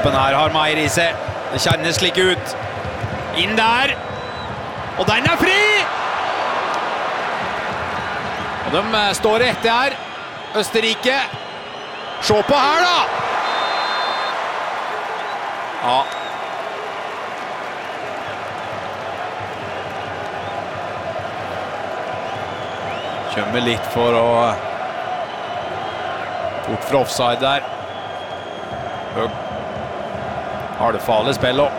kampen her har mer i seg. Det kjennes slik ut. Inn der. Og den er fri! Og de står etter her. Østerrike. Se på her da! Ja. Kjømmer litt for å bort fra offside der. Har det farlig spill også.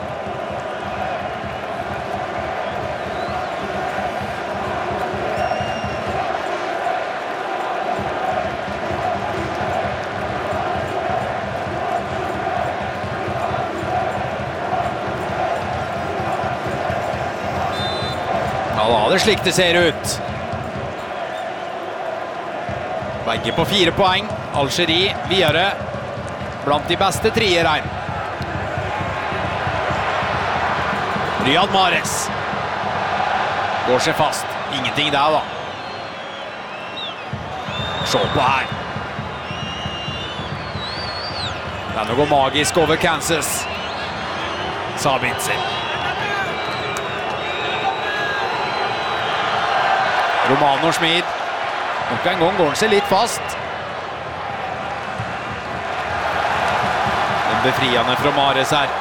Ja, da er det slik det ser ut. Begge på 4 poeng. Algerie videre blant de beste trierne. Riyad Mahrez går seg fast. Ingenting der da. Se på her. Det er noe magisk over Kansas. Sabitzer. Romano Schmid. Nok en gang går han seg litt fast. Den befriende fra Mahrez her.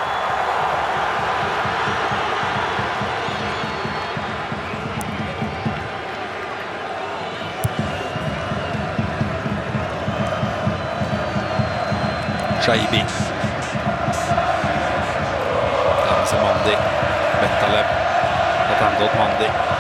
Shaibi. Danse Mandi. Bettaleb. Et handlet Mandi.